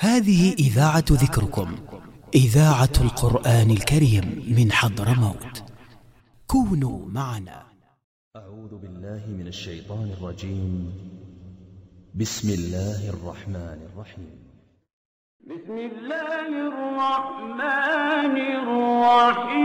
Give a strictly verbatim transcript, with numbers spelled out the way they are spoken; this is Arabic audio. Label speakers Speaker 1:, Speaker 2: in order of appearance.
Speaker 1: هذه إذاعة ذكركم، إذاعة القرآن الكريم من حضرموت. كونوا معنا.
Speaker 2: أعوذ بالله من الشيطان الرجيم. بسم الله الرحمن الرحيم.
Speaker 3: بسم الله الرحمن الرحيم.